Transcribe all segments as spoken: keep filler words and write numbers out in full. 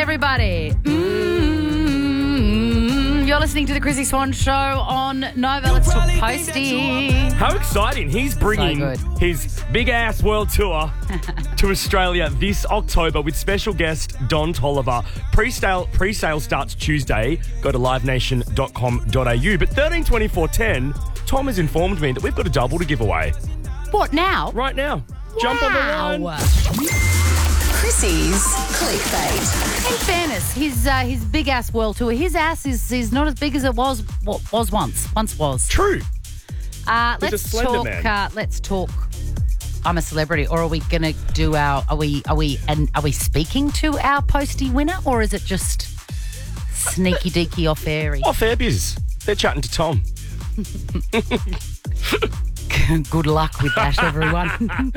everybody. Mm-hmm. You're listening to the Chrissy Swan Show on Nova. Let's talk Posty. How exciting. He's bringing So good. his big-ass world tour to Australia this October with special guest Don Tolliver. Pre-sale, pre-sale starts Tuesday. Go to live nation dot com dot a u. But thirteen twenty-four ten, Tom has informed me that we've got a double to give away What now? right now. Jump on the line. Wow. Chrissy's Clickbait. In fairness, his uh, his big ass world tour, his ass is, is not as big as it was what was once. Once was. True. Uh, He's a let's slender talk. man. Uh, let's talk. I'm a celebrity, or are we going to do our? Are we? Are we? And are we speaking to our Posty winner, or is it just sneaky deaky off airy? Off air biz. They're chatting to Tom. Good luck with that, everyone.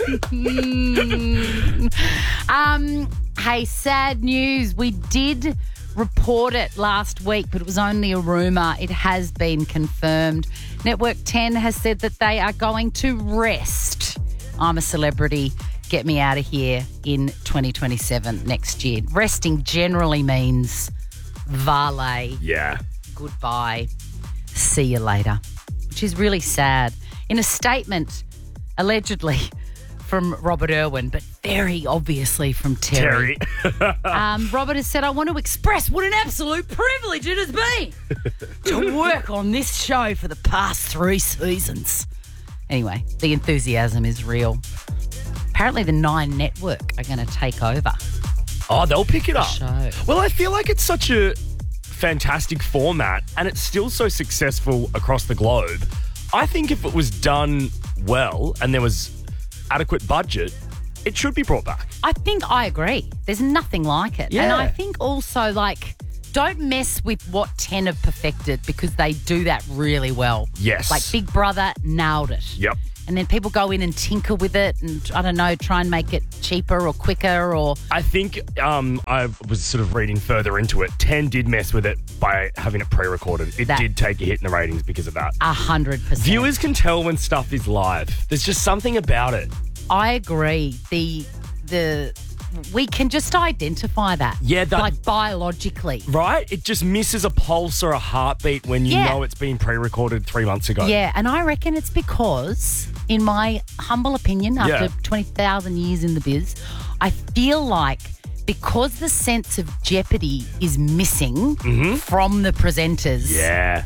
um, hey, sad news. We did report it last week, but it was only a rumour. It has been confirmed. Network ten has said that they are going to rest I'm a Celebrity, Get Me Out of Here in twenty twenty-seven next year. Resting generally means valet, Yeah. goodbye, see you later, which is really sad. In a statement, allegedly from Robert Irwin, but very obviously from Terry. Terry. Um, Robert has said, I want to express what an absolute privilege it has been to work on this show for the past three seasons. Anyway, the enthusiasm is real. Apparently the Nine Network are going to take over Oh, they'll pick it the up. show. Well, I feel like it's such a fantastic format and it's still so successful across the globe. I think if it was done well and there was adequate budget, it should be brought back. I think I agree. There's nothing like it. Yeah. And I think also, like, don't mess with what ten have perfected because they do that really well. Yes. Like Big Brother nailed it. Yep. And then people go in and tinker with it and, I don't know, try and make it cheaper or quicker or... I think um, I was sort of reading further into it. ten did mess with it by having it pre-recorded. It That- did take a hit in the ratings because of that. A hundred percent. Viewers can tell when stuff is live. There's just something about it. I agree. The the we can just identify that. Yeah, that- like biologically. Right? It just misses a pulse or a heartbeat when you Yeah. know it's been pre-recorded three months ago. Yeah, and I reckon it's because, in my humble opinion, after Yeah. twenty thousand years in the biz, I feel like because the sense of jeopardy is missing from the presenters, Mm-hmm. Yeah.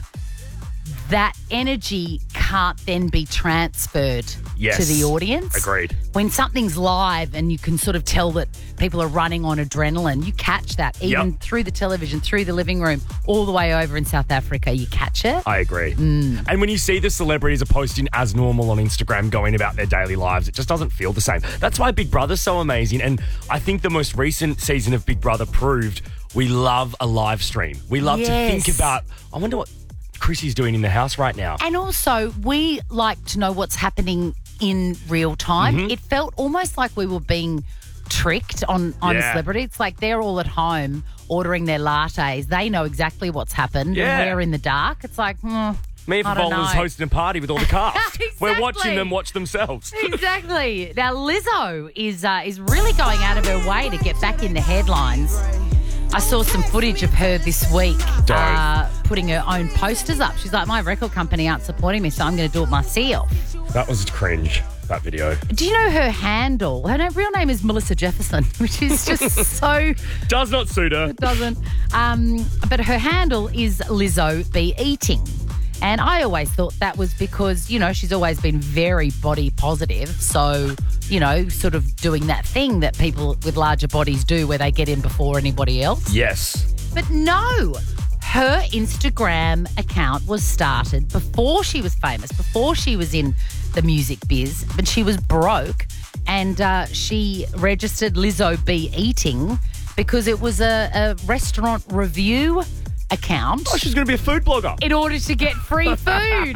that energy can't then be transferred Yes. to the audience. Agreed. When something's live and you can sort of tell that people are running on adrenaline, you catch that even Yep. through the television, through the living room, all the way over in South Africa, you catch it. I agree. Mm. And when you see the celebrities are posting as normal on Instagram, going about their daily lives, it just doesn't feel the same. That's why Big Brother's so amazing. And I think the most recent season of Big Brother proved we love a live stream. We love to think Yes. about, I wonder what Chrissy's doing in the house right now. And also, we like to know what's happening in real time. Mm-hmm. It felt almost like we were being tricked on, on a Yeah. celebrity. It's like they're all at home ordering their lattes. They know exactly what's happened. Yeah. And we're in the dark. It's like, hmm, Me and I don't Favolla's know. hosting a party with all the cast. We're Exactly. watching them watch themselves. Exactly. Now, Lizzo is uh, is really going out of her way to get back in the headlines. I saw some footage of her this week Don't. uh, putting her own posters up. She's like, my record company aren't supporting me, so I'm going to do it myself. That was cringe, that video. Do you know her handle? Her name, real name is Melissa Jefferson, which is just so... Does not suit her. It doesn't. Um, but her handle is Lizzo Be Eating. And I always thought that was because, you know, she's always been very body positive. So, you know, sort of doing that thing that people with larger bodies do where they get in before anybody else. Yes. But no, her Instagram account was started before she was famous, before she was in the music biz, but she was broke. And uh, she registered Lizzo Be Eating because it was a, a restaurant review account Oh, she's going to be a food blogger. in order to get free food.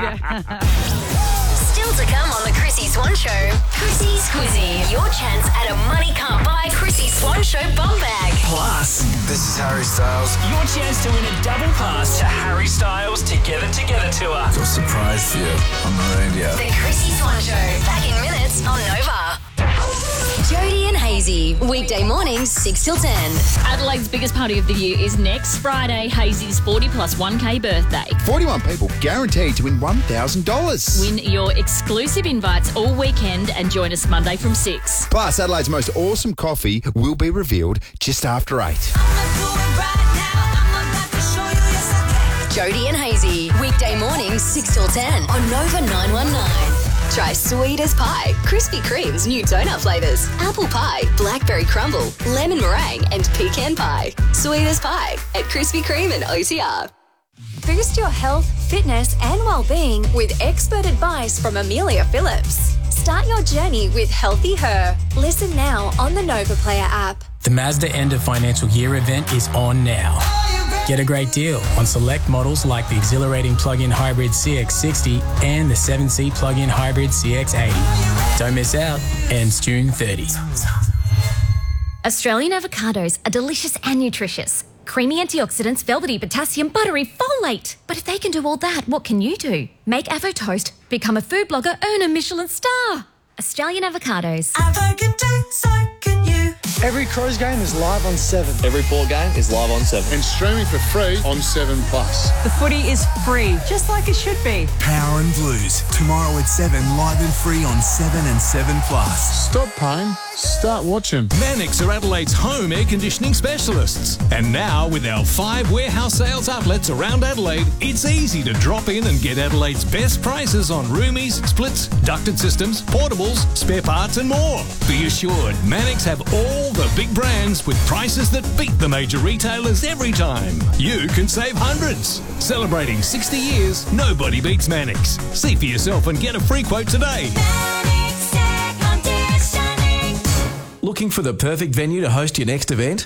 Still to come on the Chrissy Swan Show. Chrissy's Quizzy. Your chance at a money can't buy Chrissy Swan Show bum bag. Plus, This is Harry Styles. your chance to win a double pass to Harry Styles Together Together tour. Got a surprise for you on the radio. The Chrissy Swan Show. Back in minutes on Nova. Jody and Hazy, weekday mornings six till ten. Adelaide's biggest party of the year is next Friday, Hazy's forty plus one K birthday. forty-one people guaranteed to win one thousand dollars. Win your exclusive invites all weekend and join us Monday from six. Plus, Adelaide's most awesome coffee will be revealed just after eight. Jody and Hazy, weekday mornings six till ten on Nova nine one nine. Try sweet as pie, Krispy Kreme's new donut flavours, apple pie, blackberry crumble, lemon meringue and pecan pie. Sweet as pie at Krispy Kreme and O T R. Boost your health, fitness and well-being with expert advice from Amelia Phillips. Start your journey with Healthy Her. Listen now on the Nova Player app. The Mazda End of Financial Year event is on now. Get a great deal on select models like the exhilarating plug-in hybrid C X sixty and the seven-seat plug-in hybrid C X eighty. Don't miss out. Ends June thirtieth. Australian avocados are delicious and nutritious. Creamy antioxidants, velvety potassium, buttery folate. But if they can do all that, what can you do? Make Avo Toast, become a food blogger, earn a Michelin star. Australian avocados. Avo can do, so can you. Every Crows game is live on seven. Every Port game is live on seven. And streaming for free on seven plus. The footy is free, just like it should be. Power and Blues, tomorrow at seven, live and free on seven and seven plus. Stop paying, start watching. Mannix are Adelaide's home air conditioning specialists. And now, with our five warehouse sales outlets around Adelaide, it's easy to drop in and get Adelaide's best prices on roomies, splits, ducted systems, portables, spare parts and more. Be assured, Mannix have all the big brands with prices that beat the major retailers every time. You can save hundreds. Celebrating sixty years, nobody beats Mannix. See for yourself and get a free quote today. Mannix Air Conditioning. Looking for the perfect venue to host your next event?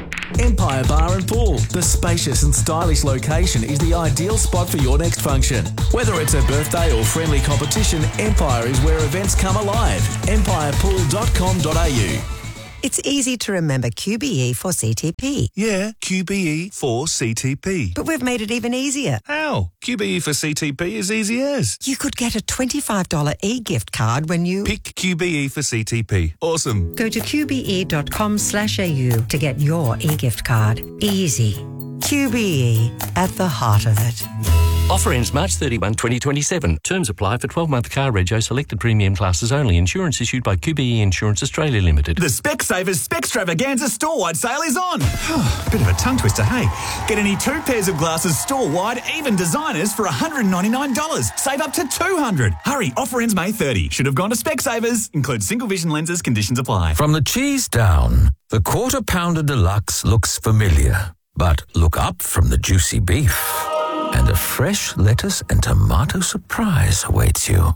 Empire Bar and Pool. The spacious and stylish location is the ideal spot for your next function. Whether it's a birthday or friendly competition, Empire is where events come alive. empire pool dot com dot a u. It's easy to remember Q B E for C T P. Yeah, Q B E for C T P. But we've made it even easier. How? Q B E for C T P is easy as. You could get a twenty-five dollars e-gift card when you... Pick Q B E for C T P. Awesome. Go to Q B E dot com slash A U to get your e-gift card. Easy. Q B E, at the heart of it. Offer ends March thirty-first, twenty twenty-seven. Terms apply for twelve-month car rego selected premium classes only. Insurance issued by Q B E Insurance Australia Limited. The Specsavers Specstravaganza store-wide sale is on. Bit of a tongue twister, hey? Get any two pairs of glasses store-wide, even designers, for one hundred ninety-nine dollars. Save up to two hundred dollars. Hurry, offer ends May thirtieth. Should have gone to Specsavers. Includes single vision lenses, conditions apply. From the cheese down, the Quarter Pounder Deluxe looks familiar. But look up from the juicy beef, and a fresh lettuce and tomato surprise awaits you.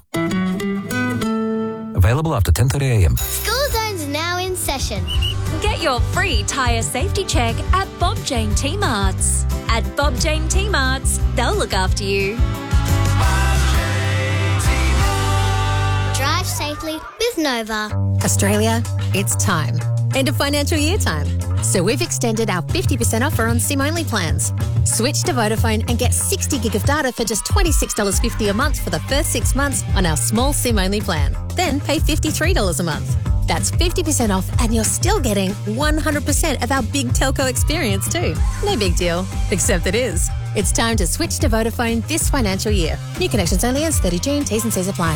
Available after ten thirty a m. School Zone's now in session. Get your free tyre safety check at Bob Jane T-Marts. At Bob Jane T-Marts, they'll look after you. Drive safely with Nova. Australia, it's time. End of financial year time. So we've extended our fifty percent offer on SIM-only plans. Switch to Vodafone and get sixty gig of data for just twenty-six dollars fifty a month for the first six months on our small SIM-only plan. Then pay fifty-three dollars a month. That's fifty percent off and you're still getting one hundred percent of our big telco experience too. No big deal, except it is. It's time to switch to Vodafone this financial year. New connections only ends thirtieth of June. T's and C's apply.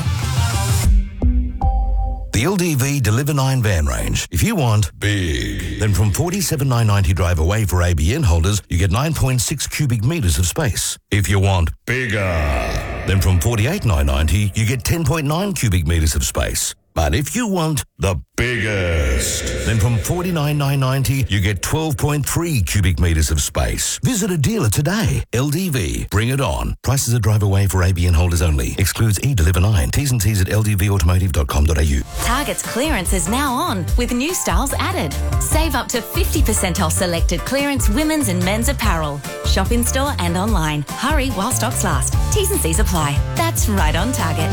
The L D V Deliver nine van range. If you want big, then from forty-seven thousand nine hundred ninety drive away for A B N holders, you get nine point six cubic metres of space. If you want bigger, then from forty-eight thousand nine hundred ninety, you get ten point nine cubic metres of space. But if you want the biggest, then from forty-nine thousand nine hundred ninety, you get twelve point three cubic metres of space. Visit a dealer today. L D V, bring it on. Prices are drive away for A B N holders only. Excludes e-Deliver nine. T's and C's at l d v automotive dot com dot a u. Target's clearance is now on with new styles added. Save up to fifty percent off selected clearance women's and men's apparel. Shop in store and online. Hurry while stocks last. T's and C's apply. That's right on target.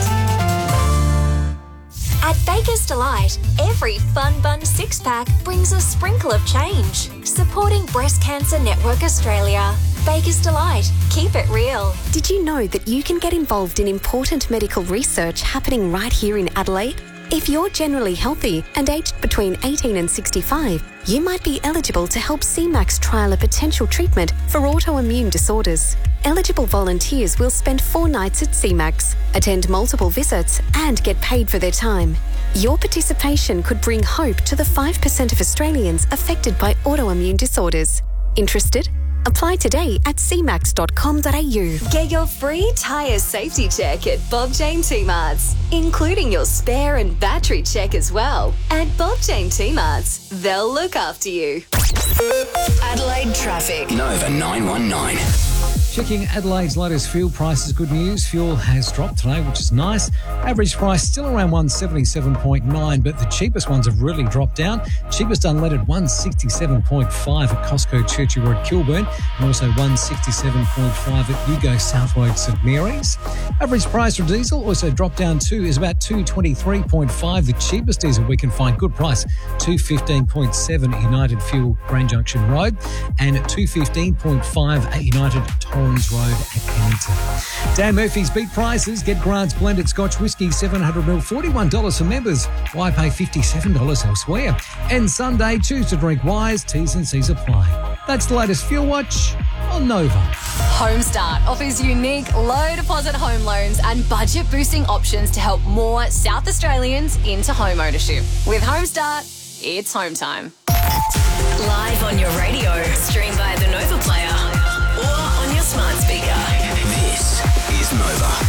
At Baker's Delight, every Fun Bun six-pack brings a sprinkle of change. Supporting Breast Cancer Network Australia. Baker's Delight. Keep it real. Did you know that you can get involved in important medical research happening right here in Adelaide? If you're generally healthy and aged between eighteen and sixty-five, you might be eligible to help C MAX trial a potential treatment for autoimmune disorders. Eligible volunteers will spend four nights at C MAX, attend multiple visits, and get paid for their time. Your participation could bring hope to the five percent of Australians affected by autoimmune disorders. Interested? Apply today at c max dot com dot a u. Get your free tyre safety check at Bob Jane T-Marts, including your spare and battery check as well. At Bob Jane T-Marts, they'll look after you. Adelaide traffic. Nova nine one nine. Checking Adelaide's latest fuel prices. Good news. Fuel has dropped today, which is nice. Average price still around one seventy-seven point nine, but the cheapest ones have really dropped down. Cheapest unleaded one sixty-seven point five at Costco Churchy Road, Kilburn, and also one sixty-seven point five at Yugo South Road, St Mary's. Average price for diesel also dropped down too, is about two twenty-three point five. The cheapest diesel we can find, good price, two fifteen point seven at United Fuel, Grand Junction Road, and two fifteen point five at United Torrens Road at Pennington. Dan Murphy's beat prices. Get Grant's blended Scotch whisky, seven hundred mil, forty-one dollars for members. Why pay fifty-seven dollars elsewhere? And Sunday, choose to drink wise. T's and C's apply. That's the latest Fuel Watch on Nova. Homestart offers unique low deposit home loans and budget boosting options to help more South Australians into home ownership. With Homestart, it's home time. Live on your radio, stream via the Nova Player or on your smart speaker. This is Nova.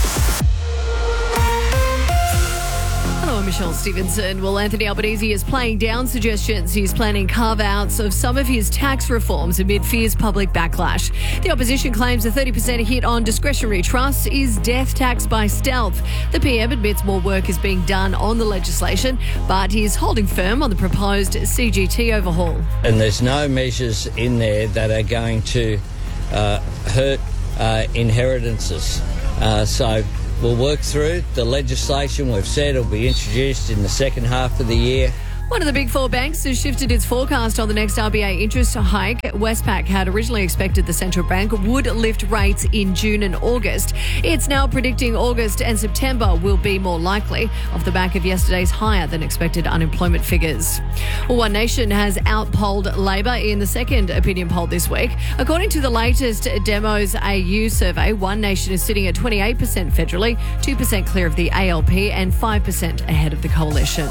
Hello, I'm Michelle Stevenson. Well, Anthony Albanese is playing down suggestions he's planning carve-outs of some of his tax reforms amid fierce public backlash. The opposition claims a thirty percent hit on discretionary trusts is death tax by stealth. The P M admits more work is being done on the legislation, but he's holding firm on the proposed C G T overhaul. And there's no measures in there that are going to uh, hurt uh, inheritances. Uh, so we'll work through the legislation. We've said it'll be introduced in the second half of the year. One of the big four banks has shifted its forecast on the next R B A interest hike. Westpac had originally expected the central bank would lift rates in June and August. It's now predicting August and September will be more likely, off the back of yesterday's higher than expected unemployment figures. Well, One Nation has outpolled Labor in the second opinion poll this week. According to the latest Demos A U survey, One Nation is sitting at twenty-eight percent federally, two percent clear of the A L P and five percent ahead of the coalition.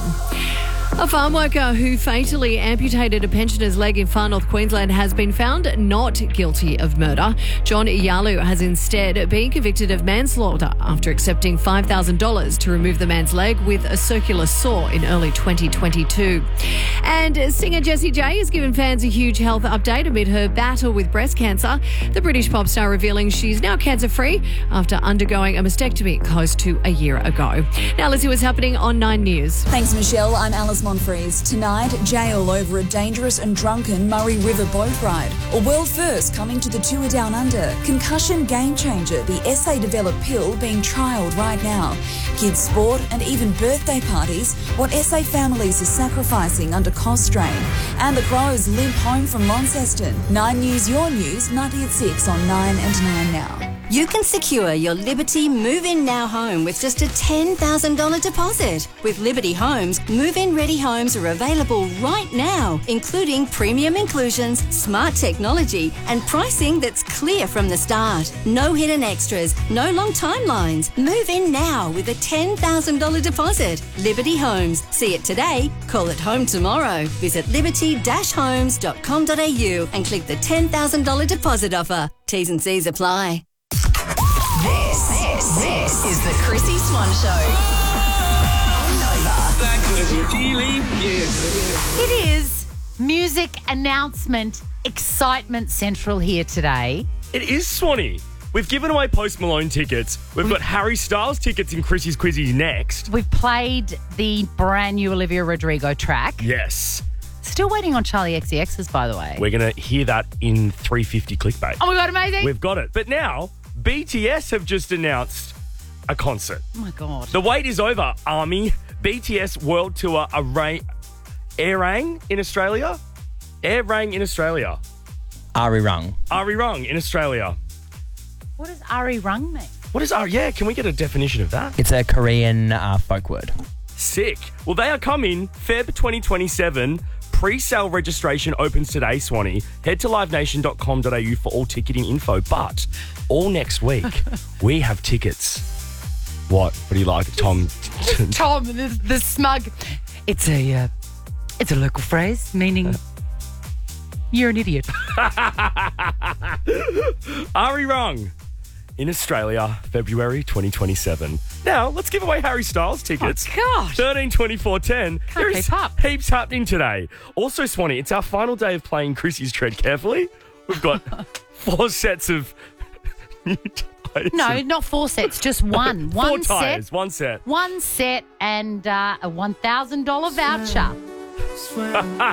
A farm worker who fatally amputated a pensioner's leg in far north Queensland has been found not guilty of murder. John Iyalu has instead been convicted of manslaughter after accepting five thousand dollars to remove the man's leg with a circular saw in early twenty twenty-two. And singer Jessie J has given fans a huge health update amid her battle with breast cancer. The British pop star revealing she's now cancer-free after undergoing a mastectomy close to a year ago. Now let's see what's happening on Nine News. Thanks, Michelle. I'm Alice Monfries. Tonight, jail over a dangerous and drunken Murray River boat ride. A world first coming to the Tour Down Under. Concussion game changer, the S A developed pill being trialled right now. Kids sport and even birthday parties. What S A families are sacrificing under cost strain. And the Crows limp home from Launceston. Nine News, your news, ninety at six on nine and nine now. You can secure your Liberty Move-In Now home with just a ten thousand dollars deposit. With Liberty Homes, move-in ready homes are available right now, including premium inclusions, smart technology, and pricing that's clear from the start. No hidden extras, no long timelines. Move in now with a ten thousand dollars deposit. Liberty Homes. See it today, call it home tomorrow. Visit liberty dash homes dot com dot a u and click the ten thousand dollars deposit offer. T's and C's apply. This, this, this is the Chrissy Swan Show. Nova. It is music announcement excitement central here today. It is, Swanee. We've given away Post Malone tickets. We've got Harry Styles tickets in Chrissy's Quizzies next. We've played the brand new Olivia Rodrigo track. Yes. Still waiting on Charlie X C X's, by the way. We're going to hear that in three fifty clickbait. Oh my God, amazing. We've got it. But now, B T S have just announced a concert. Oh my God. The wait is over, Army. B T S World Tour Array, Arirang in Australia. Arirang in Australia. Arirang. Arirang in Australia. What does Arirang mean? What is Ar? Yeah, can we get a definition of that? It's a Korean uh, folk word. Sick. Well, they are coming February twenty twenty-seven. Pre-sale registration opens today, Swanee. Head to live nation dot com dot a u for all ticketing info. But all next week, we have tickets. What? What do you like, Tom? Tom, the, the smug. It's a, uh, it's a local phrase meaning you're an idiot. Are we wrong? In Australia, February twenty twenty-seven. Now, let's give away Harry Styles tickets. Oh, gosh. thirteen twenty-four ten. Can't There is keep up. heaps happening today. Also, Swanee, it's our final day of playing Chrissy's Tread Carefully. We've got four sets of new tyres. No, not four sets, just one. Four One tyres, set. one set. One set and uh, a one thousand dollars voucher.